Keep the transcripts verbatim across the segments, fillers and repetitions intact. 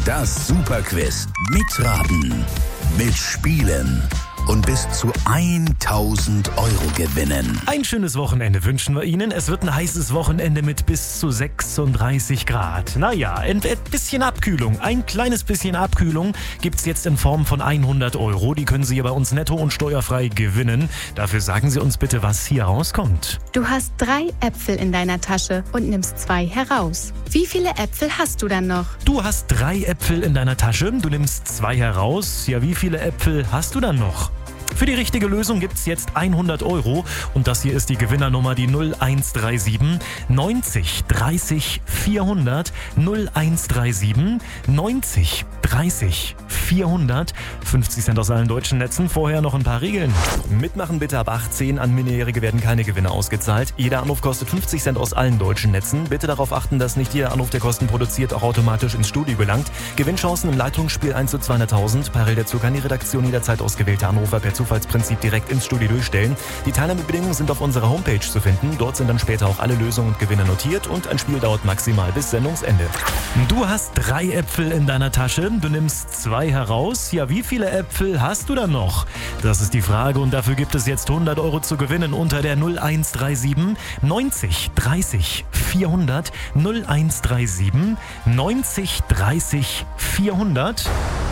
Das Superquiz. Mitraten, mitspielen und bis zu tausend Euro gewinnen. Ein schönes Wochenende wünschen wir Ihnen. Es wird ein heißes Wochenende mit bis zu sechsunddreißig Grad. Naja, ein bisschen Abkühlung, ein kleines bisschen Abkühlung gibt's jetzt in Form von hundert Euro. Die können Sie hier bei uns netto und steuerfrei gewinnen. Dafür sagen Sie uns bitte, was hier rauskommt. Du hast drei Äpfel in deiner Tasche und nimmst zwei heraus. Wie viele Äpfel hast du dann noch? Du hast drei Äpfel in deiner Tasche, du nimmst zwei heraus. Ja, wie viele Äpfel hast du dann noch? Für die richtige Lösung gibt's jetzt hundert Euro und das hier ist die Gewinnernummer, die null eins drei sieben neunzig dreißig vierhundert null eins drei sieben neunzig dreißig vierhundert. fünfzig Cent aus allen deutschen Netzen. Vorher noch ein paar Regeln. Mitmachen bitte ab achtzehn. An Minderjährige werden keine Gewinne ausgezahlt. Jeder Anruf kostet fünfzig Cent aus allen deutschen Netzen. Bitte darauf achten, dass nicht jeder Anruf, der Kosten produziert, auch automatisch ins Studio gelangt. Gewinnchancen im Leitungsspiel eins zu zweihunderttausend. Parallel dazu kann die Redaktion jederzeit ausgewählte Anrufer per Zufallsprinzip direkt ins Studio durchstellen. Die Teilnahmebedingungen sind auf unserer Homepage zu finden. Dort sind dann später auch alle Lösungen und Gewinne notiert und ein Spiel dauert maximal bis Sendungsende. Du hast drei Äpfel in deiner Tasche. Du nimmst zwei heraus. Ja, wie viele Äpfel hast du dann noch? Das ist die Frage und dafür gibt es jetzt hundert Euro zu gewinnen unter der null eins drei sieben neunzig dreißig vierhundert null eins drei sieben neunzig dreißig vierhundert.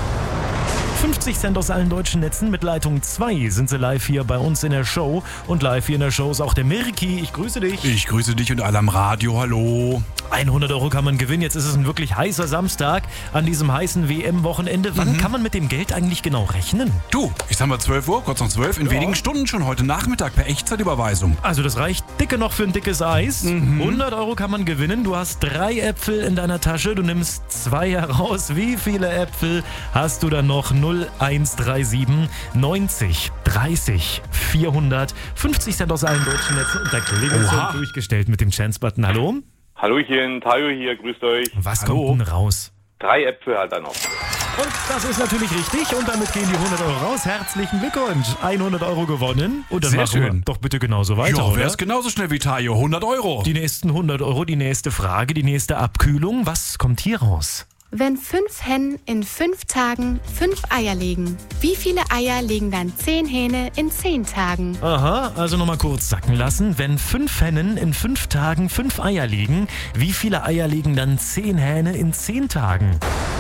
fünfzig Cent aus allen deutschen Netzen. Mit Leitung zwei sind sie live hier bei uns in der Show. Und live hier in der Show ist auch der Mirki. Ich grüße dich. Ich grüße dich und alle am Radio. Hallo. hundert Euro kann man gewinnen. Jetzt ist es ein wirklich heißer Samstag an diesem heißen W M-Wochenende. Wann mhm. kann man mit dem Geld eigentlich genau rechnen? Du, jetzt haben wir zwölf Uhr, kurz nach zwölf. In ja. wenigen Stunden schon heute Nachmittag per Echtzeitüberweisung. Also das reicht dicke noch für ein dickes Eis. Mhm. hundert Euro kann man gewinnen. Du hast drei Äpfel in deiner Tasche. Du nimmst zwei heraus. Wie viele Äpfel hast du dann noch? null eins drei sieben neunzig dreißig vierhundert. fünfzig Cent aus allen deutschen Netzen. Und der Klingelton durchgestellt mit dem Chance-Button. Hallo? Hallöchen, Tayo hier, grüßt euch. Was Hallo. kommt denn raus? Drei Äpfel hat er noch. Und das ist natürlich richtig. Und damit gehen die hundert Euro raus. Herzlichen Glückwunsch. hundert Euro gewonnen. Und dann Sehr machen wir schön. doch bitte genauso weiter, Ja, oder? wer ist genauso schnell wie Tayo? hundert Euro. Die nächsten hundert Euro, die nächste Frage, die nächste Abkühlung. Was kommt hier raus? Wenn fünf Hennen in fünf Tagen fünf Eier legen, wie viele Eier legen dann zehn Hähne in zehn Tagen? Aha, also nochmal kurz sacken lassen. Wenn fünf Hennen in fünf Tagen fünf Eier legen, wie viele Eier legen dann zehn Hähne in zehn Tagen?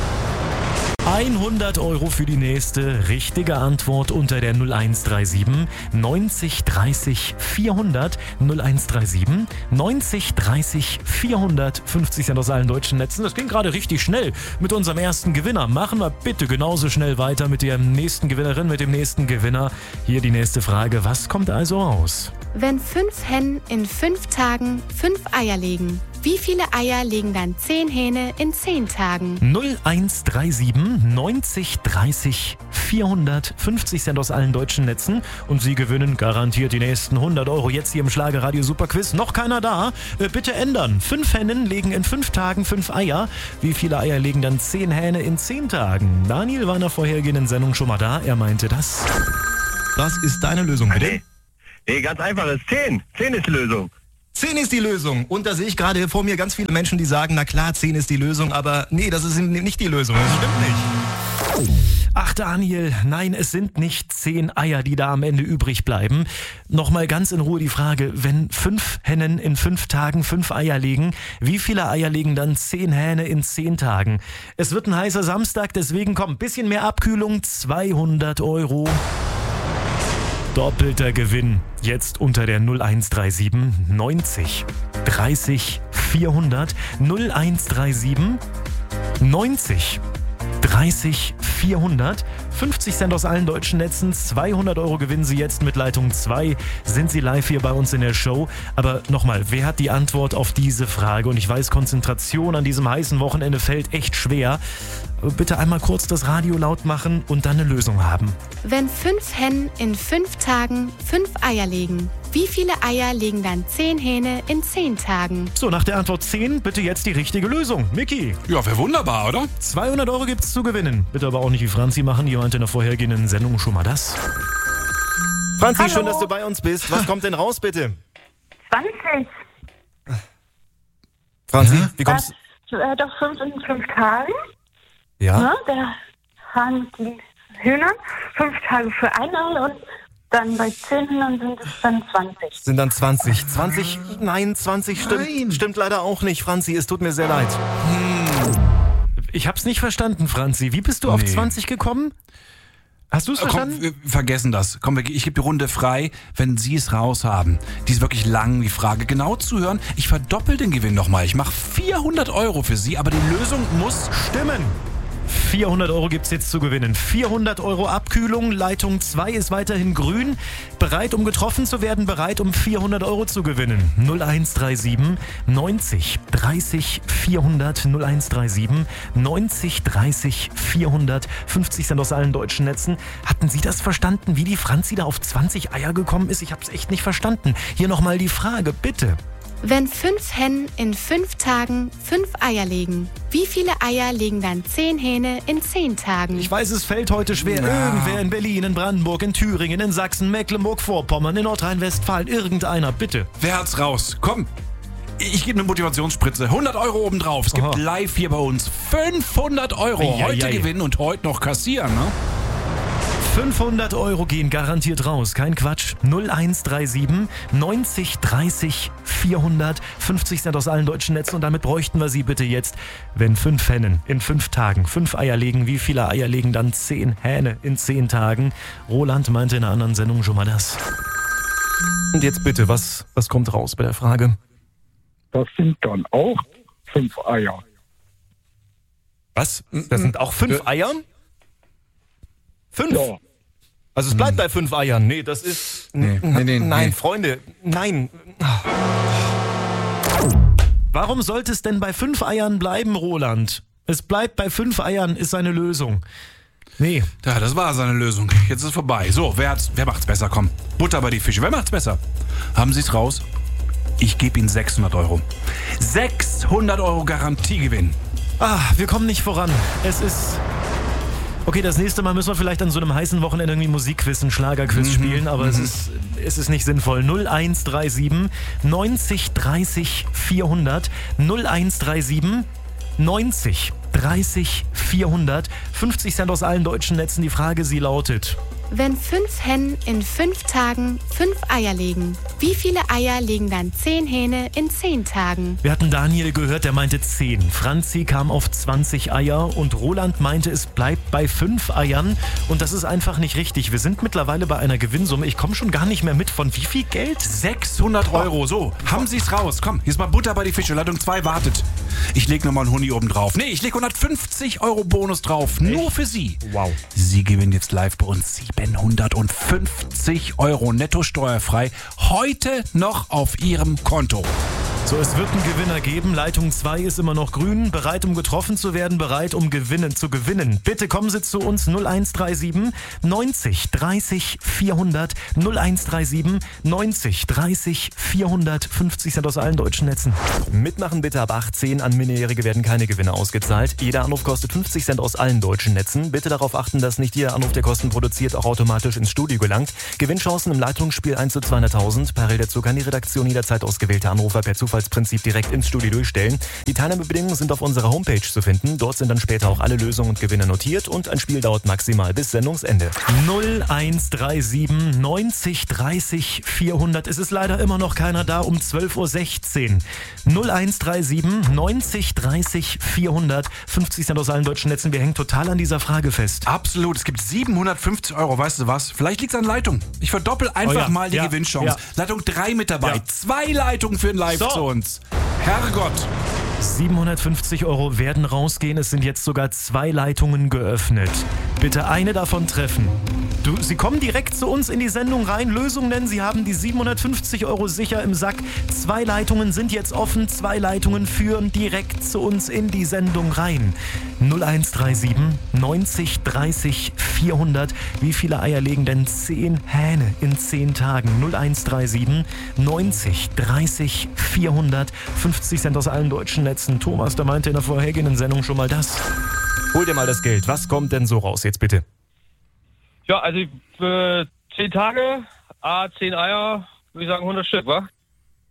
hundert Euro für die nächste richtige Antwort unter der null eins drei sieben neunzig dreißig vierhundert null eins drei sieben neunzig dreißig vierhundert. fünfzig Cent aus allen deutschen Netzen. Das ging gerade richtig schnell mit unserem ersten Gewinner. Machen wir bitte genauso schnell weiter mit der nächsten Gewinnerin, mit dem nächsten Gewinner. Hier die nächste Frage. Was kommt also raus? Wenn fünf Hennen in fünf Tagen fünf Eier legen, wie viele Eier legen dann zehn Hähne in zehn Tagen? null eins drei sieben neunzig dreißig vierhundert. fünfzig Cent aus allen deutschen Netzen. Und Sie gewinnen garantiert die nächsten hundert Euro. Jetzt hier im Schlagerradio Superquiz. Noch keiner da? Äh, bitte ändern. Fünf Hennen legen in fünf Tagen fünf Eier. Wie viele Eier legen dann zehn Hähne in zehn Tagen? Daniel war in der vorhergehenden Sendung schon mal da. Er meinte das. Was ist deine Lösung, bitte? Nee, nee, ganz einfach. Es ist zehn. zehn ist die Lösung. zehn ist die Lösung. Und da sehe ich gerade vor mir ganz viele Menschen, die sagen, na klar, zehn ist die Lösung, aber nee, das ist nicht die Lösung. Das stimmt nicht. Ach Daniel, nein, es sind nicht zehn Eier, die da am Ende übrig bleiben. Nochmal ganz in Ruhe die Frage, wenn fünf Hennen in fünf Tagen fünf Eier legen, wie viele Eier legen dann zehn Hähne in zehn Tagen? Es wird ein heißer Samstag, deswegen kommt ein bisschen mehr Abkühlung, zweihundert Euro. Doppelter Gewinn, jetzt unter der null eins drei sieben neunzig dreißig vierhundert null eins drei sieben neunzig dreißig vierhundert. fünfzig Cent aus allen deutschen Netzen, zweihundert Euro gewinnen Sie jetzt mit Leitung zwei. Sind Sie live hier bei uns in der Show? Aber nochmal, wer hat die Antwort auf diese Frage? Und ich weiß, Konzentration an diesem heißen Wochenende fällt echt schwer. Bitte einmal kurz das Radio laut machen und dann eine Lösung haben. Wenn fünf Hennen in fünf Tagen fünf Eier legen, wie viele Eier legen dann zehn Hähne in zehn Tagen? So, nach der Antwort zehn bitte jetzt die richtige Lösung. Miki. Ja, wäre wunderbar, oder? zweihundert Euro gibt's zu gewinnen. Bitte aber auch nicht wie Franzi machen, die meinte in der vorhergehenden Sendung schon mal das. Franzi, Hallo. schön, dass du bei uns bist. Was kommt denn raus, bitte? zwanzig. Franzi, wie kommst Das, äh, doch fünf in fünf Tagen. Ja? Ne? Der Hahn mit den Hühnern, fünf Tage für ein Ei und dann bei zehn Hühnern sind es dann zwanzig. Sind dann zwanzig. zwanzig, nein, zwanzig stimmt, Nein. stimmt leider auch nicht, Franzi. Es tut mir sehr leid. Ich hab's nicht verstanden, Franzi. Wie bist du auf Nee. zwanzig gekommen? Hast du es Komm, verstanden? wir vergessen das. Komm, wir- ich gebe die Runde frei, wenn Sie es raus haben. Die ist wirklich lang, die Frage. Genau zuhören. Ich verdoppel den Gewinn nochmal. Ich mache vierhundert Euro für Sie, aber die Lösung muss Stimmen. vierhundert Euro gibt's jetzt zu gewinnen. vierhundert Euro Abkühlung. Leitung zwei ist weiterhin grün. Bereit, um getroffen zu werden. Bereit, um vierhundert Euro zu gewinnen. null eins drei sieben neunzig dreißig vierhundert. null eins drei sieben neunzig dreißig vierhundert. fünfzig Cent aus allen deutschen Netzen. Hatten Sie das verstanden, wie die Franzi da auf zwanzig Eier gekommen ist? Ich hab's echt nicht verstanden. Hier nochmal die Frage, bitte. Wenn fünf Hennen in fünf Tagen fünf Eier legen, wie viele Eier legen dann zehn Hähne in zehn Tagen? Ich weiß, es fällt heute schwer. Irgendwer in Berlin, in Brandenburg, in Thüringen, in Sachsen, Mecklenburg-Vorpommern, in Nordrhein-Westfalen. Irgendeiner, bitte. Wer hat's raus? Komm. Ich gebe eine Motivationsspritze. hundert Euro obendrauf. Es gibt Aha. live hier bei uns fünfhundert Euro. Eieiei. Heute gewinnen und heute noch kassieren, ne? fünfhundert Euro gehen garantiert raus. Kein Quatsch. null eins drei sieben neunzig dreißig vierhundert. fünfzig Cent aus allen deutschen Netzen. Und damit bräuchten wir Sie bitte jetzt. Wenn fünf Hennen in fünf Tagen fünf Eier legen, wie viele Eier legen dann zehn Hähne in zehn Tagen? Roland meinte in einer anderen Sendung schon mal das. Und jetzt bitte, was, was kommt raus bei der Frage? Das sind dann auch fünf Eier. Was? Das sind auch fünf Eier? Fünf? Ja. Also es bleibt bei fünf Eiern. Nee, das ist... Nee, nee, nee, nein, nee. Freunde, nein. Warum sollte es denn bei fünf Eiern bleiben, Roland? Es bleibt bei fünf Eiern, ist seine Lösung. Nee. Ja, das war seine Lösung. Jetzt ist es vorbei. So, wer, hat's, wer macht's besser? Komm, Butter bei die Fische. Wer macht's besser? Haben Sie's raus? Ich gebe Ihnen sechshundert Euro. sechshundert Euro Garantiegewinn. Ah, wir kommen nicht voran. Es ist... Okay, das nächste Mal müssen wir vielleicht an so einem heißen Wochenende irgendwie Musikquiz, ein Schlagerquiz Mhm, spielen, aber es ist, es ist nicht sinnvoll. null eins drei sieben neunzig dreißig vierhundert. null eins drei sieben neunzig dreißig vierhundert. fünfzig Cent aus allen deutschen Netzen. Die Frage, sie lautet... Wenn fünf Hennen in fünf Tagen fünf Eier legen, wie viele Eier legen dann zehn Hähne in zehn Tagen? Wir hatten Daniel gehört, der meinte zehn. Franzi kam auf zwanzig Eier und Roland meinte, es bleibt bei fünf Eiern. Und das ist einfach nicht richtig. Wir sind mittlerweile bei einer Gewinnsumme. Ich komme schon gar nicht mehr mit. Von wie viel Geld? sechshundert Euro. So, haben Sie's raus. Komm, hier ist mal Butter bei die Fische. Leitung zwei wartet. Ich leg nochmal einen Huni oben drauf. Nee, ich leg hundertfünfzig Euro Bonus drauf. Nur für Sie. Wow. Sie gewinnen jetzt live bei uns siebenhundertfünfzig Euro netto steuerfrei. Heute noch auf Ihrem Konto. So, es wird einen Gewinner geben. Leitung zwei ist immer noch grün. Bereit, um getroffen zu werden. Bereit, um gewinnen zu gewinnen. Bitte kommen Sie zu uns. null eins drei sieben neunzig dreißig vierhundert. null eins drei sieben neunzig dreißig vierhundert. fünfzig Cent aus allen deutschen Netzen. Mitmachen bitte ab achtzehn. An Minderjährige werden keine Gewinne ausgezahlt. Jeder Anruf kostet fünfzig Cent aus allen deutschen Netzen. Bitte darauf achten, dass nicht jeder Anruf, der Kosten produziert, auch automatisch ins Studio gelangt. Gewinnchancen im Leitungsspiel eins zu zweihunderttausend. Parallel dazu kann die Redaktion jederzeit ausgewählte Anrufer per Zufallsprinzip direkt ins Studio durchstellen. Die Teilnahmebedingungen sind auf unserer Homepage zu finden. Dort sind dann später auch alle Lösungen und Gewinne notiert und ein Spiel dauert maximal bis Sendungsende. null eins drei sieben neunzig dreißig vierhundert. Es ist leider immer noch keiner da um zwölf Uhr sechzehn. null eins drei sieben neunzig dreißig vierhundert. fünfzig Cent aus allen deutschen Netzen. Wir hängen total an dieser Frage fest. Absolut, es gibt siebenhundertfünfzig Euro. Weißt du was? Vielleicht liegt es an Leitung. Ich verdoppel einfach Oh ja, mal die ja, Gewinnchance. ja. Leitung drei mit dabei. Ja. Zwei Leitungen für ein Live So. zu uns. Herrgott. siebenhundertfünfzig Euro werden rausgehen. Es sind jetzt sogar zwei Leitungen geöffnet. Bitte eine davon treffen. Du, Sie kommen direkt zu uns in die Sendung rein. Lösung nennen. Sie haben die siebenhundertfünfzig Euro sicher im Sack. Zwei Leitungen sind jetzt offen. Zwei Leitungen führen direkt zu uns in die Sendung rein. null eins drei sieben neunzig dreißig vierhundert. Wie viele Eier legen denn zehn Hähne in zehn Tagen? null eins drei sieben neunzig dreißig vierhundert. fünfzig Cent aus allen deutschen Netzen. Thomas, der meinte in der vorhergehenden Sendung schon mal das. Hol dir mal das Geld. Was kommt denn so raus jetzt bitte? Ja, also für zehn Tage, a zehn Eier, würde ich sagen hundert Stück, wa?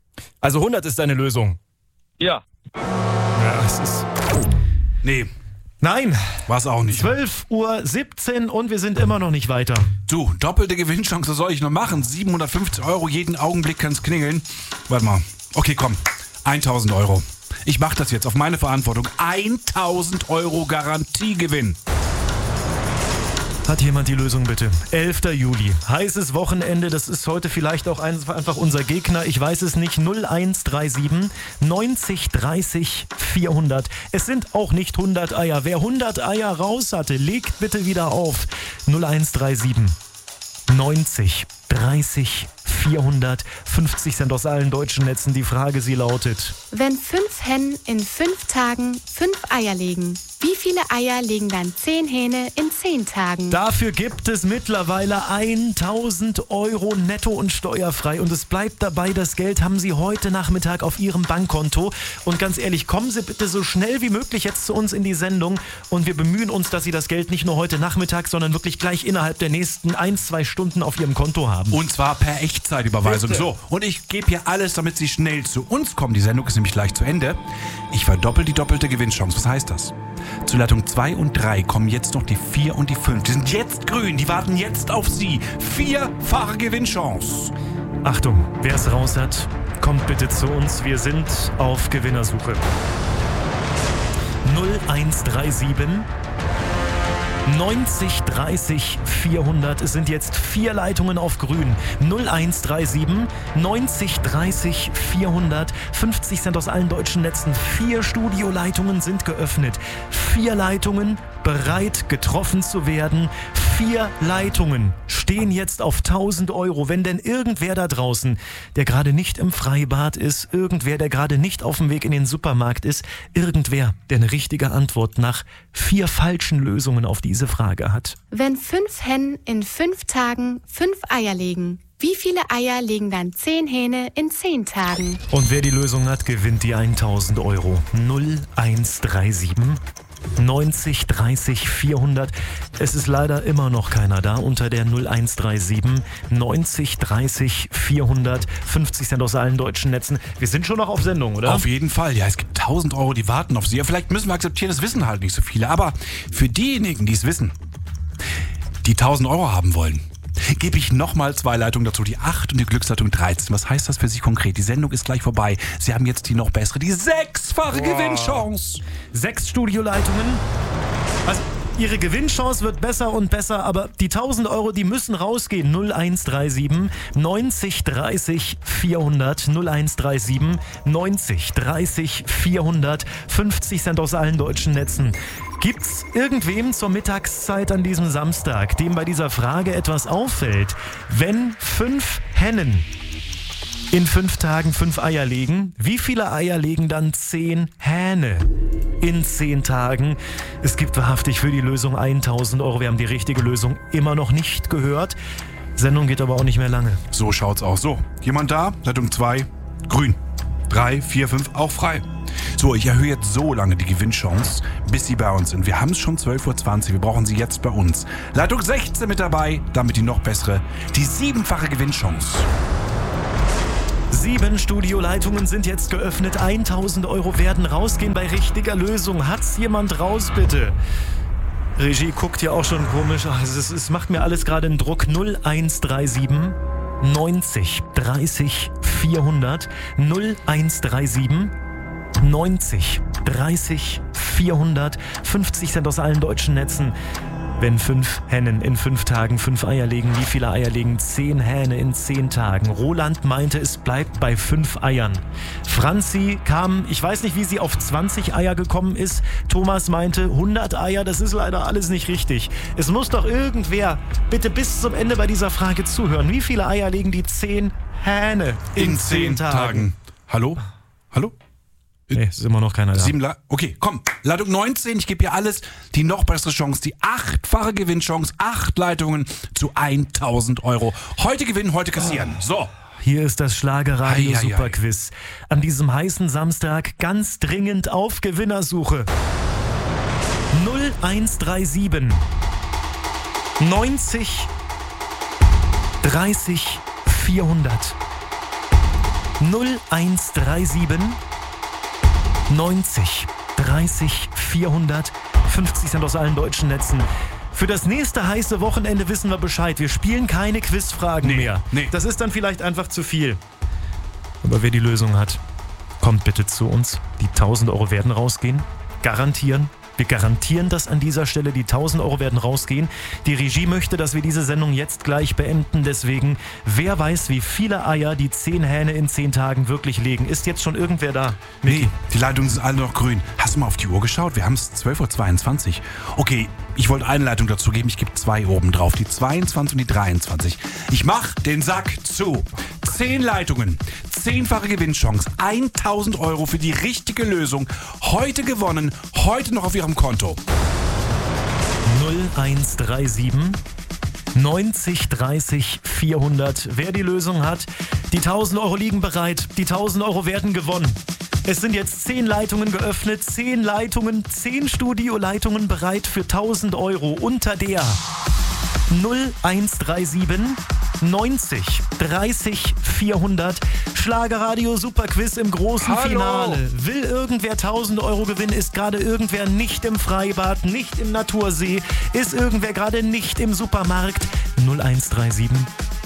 Also hundert ist deine Lösung. Ja. Ja, es ist... Nee. Nein. War es auch nicht. zwölf Uhr siebzehn und wir sind immer noch nicht weiter. Du, doppelte Gewinnchance, was soll ich noch machen? siebenhundertfünfzig Euro, jeden Augenblick kann's klingeln. Warte mal. Okay, komm. tausend Euro. Ich mach das jetzt auf meine Verantwortung. tausend Euro Garantiegewinn. Hat jemand die Lösung bitte? elfter Juli. Heißes Wochenende. Das ist heute vielleicht auch einfach unser Gegner. Ich weiß es nicht. null eins drei sieben neunzig dreißig vierhundert. Es sind auch nicht hundert Eier. Wer hundert Eier raus hatte, legt bitte wieder auf. null eins drei sieben neunzig dreißig vierhundert. fünfzig Cent aus allen deutschen Netzen. Die Frage, sie lautet: Wenn fünf Hennen in fünf Tagen fünf Eier legen, wie viele Eier legen dann zehn Hähne in zehn Tagen? Dafür gibt es mittlerweile tausend Euro netto und steuerfrei. Und es bleibt dabei, das Geld haben Sie heute Nachmittag auf Ihrem Bankkonto. Und ganz ehrlich, kommen Sie bitte so schnell wie möglich jetzt zu uns in die Sendung. Und wir bemühen uns, dass Sie das Geld nicht nur heute Nachmittag, sondern wirklich gleich innerhalb der nächsten ein, zwei Stunden auf Ihrem Konto haben. Und zwar per Echtzeitüberweisung. Bitte. So, und ich gebe hier alles, damit Sie schnell zu uns kommen. Die Sendung ist nämlich gleich zu Ende. Ich verdoppel die doppelte Gewinnchance. Was heißt das? Zu Leitung zwei und drei kommen jetzt noch die vier und die fünf. Die sind jetzt grün, die warten jetzt auf Sie. Vierfache Gewinnchance. Achtung, wer es raus hat, kommt bitte zu uns. Wir sind auf Gewinnersuche. null eins drei sieben neunzig dreißig vierhundert. Es sind jetzt vier Leitungen auf grün. null eins drei sieben neunzig dreißig vierhundert. fünfzig Cent aus allen deutschen Netzen. Vier Studioleitungen sind geöffnet. Vier Leitungen bereit, getroffen zu werden. Vier Leitungen stehen jetzt auf tausend Euro. Wenn denn irgendwer da draußen, der gerade nicht im Freibad ist, irgendwer, der gerade nicht auf dem Weg in den Supermarkt ist, irgendwer, der eine richtige Antwort nach vier falschen Lösungen auf diese Frage hat. Wenn fünf Hennen in fünf Tagen fünf Eier legen, wie viele Eier legen dann zehn Hähne in zehn Tagen? Und wer die Lösung hat, gewinnt die tausend Euro. null eins drei sieben neunzig dreißig vierhundert. Es ist leider immer noch keiner da unter der null eins drei sieben neunzig dreißig vierhundert. fünfzig Cent aus allen deutschen Netzen. Wir sind schon noch auf Sendung, oder? Auf jeden Fall. Ja, es gibt tausend Euro, die warten auf Sie. Ja, vielleicht müssen wir akzeptieren, das wissen halt nicht so viele. Aber für diejenigen, die es wissen, die tausend Euro haben wollen, gebe ich nochmal zwei Leitungen dazu, die acht und die Glücksleitung dreizehn. Was heißt das für Sie konkret? Die Sendung ist gleich vorbei. Sie haben jetzt die noch bessere, die sechsfache wow. Gewinnchance. Sechs Studioleitungen. Also Ihre Gewinnchance wird besser und besser, aber die tausend Euro, die müssen rausgehen. null eins drei sieben neunzig dreißig vierhundert. null eins drei sieben neunzig dreißig vierhundert. fünfzig Cent aus allen deutschen Netzen. Gibt's irgendwem zur Mittagszeit an diesem Samstag, dem bei dieser Frage etwas auffällt? Wenn fünf Hennen in fünf Tagen fünf Eier legen, wie viele Eier legen dann zehn Hähne in zehn Tagen? Es gibt wahrhaftig für die Lösung tausend Euro. Wir haben die richtige Lösung immer noch nicht gehört. Sendung geht aber auch nicht mehr lange. So schaut's aus. So, jemand da? Leitung zwei, grün. drei, vier, fünf, auch frei. So, ich erhöhe jetzt so lange die Gewinnchance, bis Sie bei uns sind. Wir haben es schon zwölf Uhr zwanzig, wir brauchen Sie jetzt bei uns. Leitung sechzehn mit dabei, damit die noch bessere, die siebenfache Gewinnchance. Sieben Studioleitungen sind jetzt geöffnet. tausend Euro werden rausgehen bei richtiger Lösung. Hat's jemand raus, bitte? Regie guckt ja auch schon komisch. Ach, es, ist, es macht mir alles gerade einen Druck. null eins drei sieben neunzig dreißig vierhundert. null eins drei sieben neunzig dreißig vierhundert. fünfzig Cent aus allen deutschen Netzen. Wenn fünf Hennen in fünf Tagen fünf Eier legen, wie viele Eier legen zehn Hähne in zehn Tagen? Roland meinte, es bleibt bei fünf Eiern. Franzi kam, ich weiß nicht, wie sie auf zwanzig Eier gekommen ist. Thomas meinte, hundert Eier, das ist leider alles nicht richtig. Es muss doch irgendwer bitte bis zum Ende bei dieser Frage zuhören. Wie viele Eier legen die zehn Hähne in, in zehn Tagen? Tagen? Hallo? Hallo? Nee, ist immer noch keiner da. Sieben La- okay, komm. Leitung neunzehn, ich gebe hier alles. Die noch bessere Chance, die achtfache Gewinnchance. Acht Leitungen zu tausend Euro. Heute gewinnen, heute kassieren. So. Hier ist das Schlagerradio Superquiz. An diesem heißen Samstag ganz dringend auf Gewinnersuche. null eins drei sieben neunzig dreißig vierhundert. null eins drei sieben neunzig dreißig vierhundert. fünfzig Cent aus allen deutschen Netzen. Für das nächste heiße Wochenende wissen wir Bescheid. Wir spielen keine Quizfragen Nee, mehr. nee. Das ist dann vielleicht einfach zu viel. Aber wer die Lösung hat, kommt bitte zu uns. Die tausend Euro werden rausgehen. Garantieren. Wir garantieren das an dieser Stelle. Die tausend Euro werden rausgehen. Die Regie möchte, dass wir diese Sendung jetzt gleich beenden. Deswegen, wer weiß, wie viele Eier die zehn Hähne in zehn Tagen wirklich legen? Ist jetzt schon irgendwer da? Nee, die Leitungen sind alle noch grün. Hast du mal auf die Uhr geschaut? Wir haben es zwölf Uhr zweiundzwanzig. Okay, ich wollte eine Leitung dazu geben. Ich gebe zwei oben drauf. Die zweiundzwanzig und die dreiundzwanzig. Ich mach den Sack zu. Zehn Leitungen. Zehnfache Gewinnchance. tausend Euro für die richtige Lösung. Heute gewonnen. Heute noch auf Ihrem Konto. null eins drei sieben neunzig dreißig vierhundert. Wer die Lösung hat, die tausend Euro liegen bereit. Die tausend Euro werden gewonnen. Es sind jetzt zehn Leitungen geöffnet, zehn Leitungen, zehn Studioleitungen bereit für tausend Euro unter der null eins drei sieben neunzig dreißig vierhundert. Schlagerradio Superquiz im großen Hallo. Finale. Will irgendwer tausend Euro gewinnen? Ist gerade irgendwer nicht im Freibad, nicht im Natursee? Ist irgendwer gerade nicht im Supermarkt? null eins drei sieben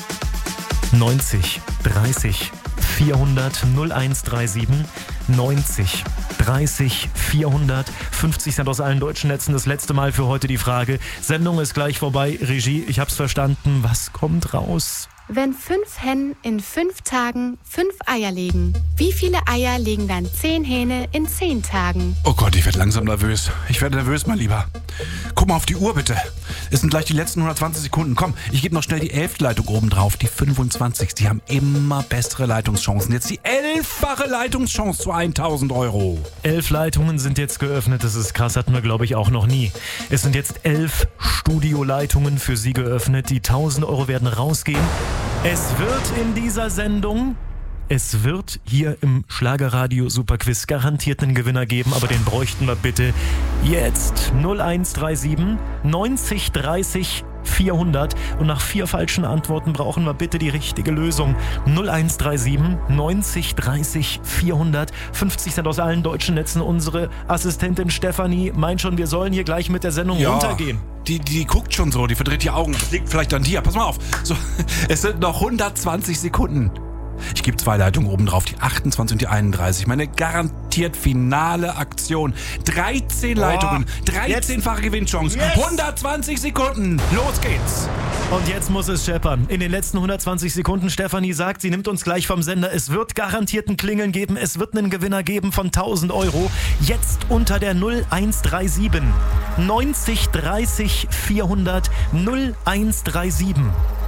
neunzig dreißig vierhundert. null eins drei sieben neunzig dreißig vierhundert. fünfzig Cent aus allen deutschen Netzen. Das letzte Mal für heute die Frage. Sendung ist gleich vorbei. Regie, ich hab's verstanden. Was kommt raus? Wenn fünf Hennen in fünf Tagen fünf Eier legen, wie viele Eier legen dann zehn Hähne in zehn Tagen? Oh Gott, ich werde langsam nervös. Ich werde nervös, mein Lieber. Guck mal auf die Uhr, bitte. Es sind gleich die letzten hundertzwanzig Sekunden. Komm, ich gebe noch schnell die elfte Leitung oben drauf. Die fünfundzwanzig. Sie haben immer bessere Leitungschancen. Jetzt die elffache Leitungschance zu tausend Euro. Elf Leitungen sind jetzt geöffnet. Das ist krass, hatten wir, glaube ich, auch noch nie. Es sind jetzt elf Studioleitungen für Sie geöffnet. Die tausend Euro werden rausgehen. Es wird in dieser Sendung, es wird hier im Schlagerradio Superquiz garantiert einen Gewinner geben, aber den bräuchten wir bitte jetzt. null eins drei sieben neunzig dreißig vierhundert. Und nach vier falschen Antworten brauchen wir bitte die richtige Lösung. null eins drei sieben neunzig dreißig vierhundert. fünfzig Cent aus allen deutschen Netzen. Unsere Assistentin Stefanie meint schon, wir sollen hier gleich mit der Sendung Ja, runtergehen. Die, die guckt schon so, die verdreht die Augen. Das liegt vielleicht an dir. Pass mal auf. So, es sind noch hundertzwanzig Sekunden. Ich gebe zwei Leitungen oben drauf, die achtundzwanzig und die einunddreißig. Meine garantiert finale Aktion. dreizehn Leitungen, dreizehnfache Gewinnchance, Yes. hundertzwanzig Sekunden. Los geht's. Und jetzt muss es scheppern. In den letzten hundertzwanzig Sekunden, Stefanie sagt, sie nimmt uns gleich vom Sender. Es wird garantiert ein Klingeln geben. Es wird einen Gewinner geben von tausend Euro. Jetzt unter der null eins drei sieben neunzig dreißig vierhundert. null eins drei sieben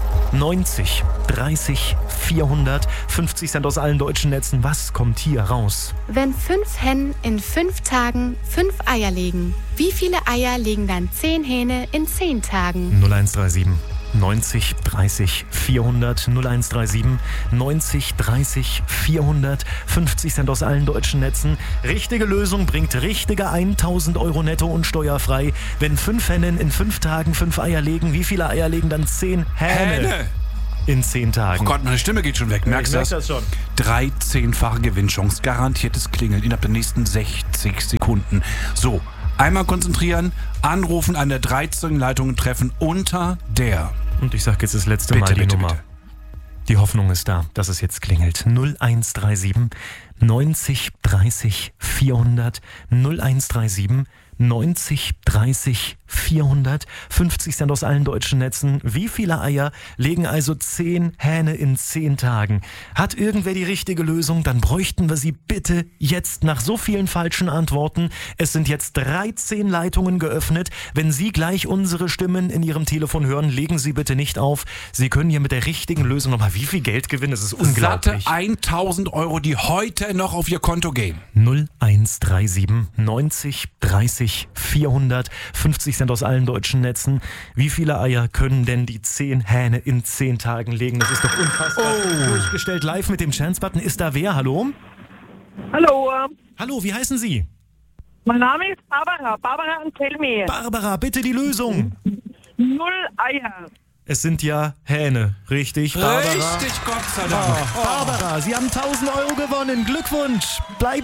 neunzig dreißig vierhundert. fünfzig Cent aus allen deutschen Netzen. Was kommt hier raus? Wenn fünf Hennen in fünf Tagen fünf Eier legen, wie viele Eier legen dann zehn Hähne in zehn Tagen? null eins drei sieben neunzig dreißig vierhundert. null eins drei sieben neunzig dreißig vierhundert. fünfzig Cent aus allen deutschen Netzen. Richtige Lösung bringt richtige tausend Euro netto und steuerfrei. Wenn fünf Hennen in fünf Tagen fünf Eier legen, wie viele Eier legen dann zehn Hähne? Hähne. In zehn Tagen. Oh Gott, meine Stimme geht schon weg. Merkst du ich merk das? das schon. dreizehnfache Gewinnchance, garantiertes Klingeln innerhalb der nächsten sechzig Sekunden. So, einmal konzentrieren, anrufen, an der dreizehn Leitungen treffen unter der. Und ich sag jetzt das letzte Bitte, Mal die bitte, Nummer. bitte. Die Hoffnung ist da, dass es jetzt klingelt. null eins drei sieben neunzig dreißig vierhundert. null eins drei sieben neunzig dreißig vierhundert. fünfzig Cent aus allen deutschen Netzen. Wie viele Eier legen also zehn Hähne in zehn Tagen? Hat irgendwer die richtige Lösung? Dann bräuchten wir sie bitte jetzt nach so vielen falschen Antworten. Es sind jetzt dreizehn Leitungen geöffnet. Wenn Sie gleich unsere Stimmen in Ihrem Telefon hören, legen Sie bitte nicht auf. Sie können hier mit der richtigen Lösung nochmal wie viel Geld gewinnen? Das ist unglaublich. Satte tausend Euro, die heute noch auf Ihr Konto gehen. null eins drei sieben neunzig dreißig vierhundert. fünfzig Cent aus allen deutschen Netzen. Wie viele Eier können denn die zehn Hähne in zehn Tagen legen? Das ist doch unfassbar. Oh. Durchgestellt live mit dem Chance-Button. Ist da wer? Hallo? Hallo. Hallo, wie heißen Sie? Mein Name ist Barbara. Barbara und Telmi. Barbara, bitte die Lösung. Null Eier. Es sind ja Hähne, richtig? Barbara? Richtig, Gott sei Dank. Oh, Barbara, Sie haben tausend Euro gewonnen. Glückwunsch. Bleiben